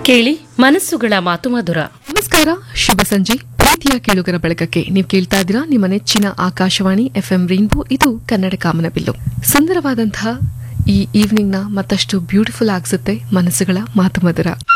ಕೇಳಿ ಮನಸ್ಸುಗಳ ಮಾತು ಮಧುರ. ನಮಸ್ಕಾರ, ಶುಭ ಸಂಜೆ. ಪ್ರೀತಿಯ ಕೇಳುಗರ ಬೆಳಕಕ್ಕೆ ನೀವು ಕೇಳ್ತಾ ಇದ್ದೀರಾ ನಿಮ್ಮ ನೆಚ್ಚಿನ ಆಕಾಶವಾಣಿ FM ರೈನ್ಬೋ. ಇದು ಕನ್ನಡ ಕಾಮನಬಿಲ್ಲು. ಸುಂದರವಾದಂತಹ ಈ ಈವ್ನಿಂಗ್ ನ ಮತ್ತಷ್ಟು ಬ್ಯೂಟಿಫುಲ್ ಆಗಿಸುತ್ತೆ ಮನಸ್ಸುಗಳ ಮಾತು ಮಧುರ.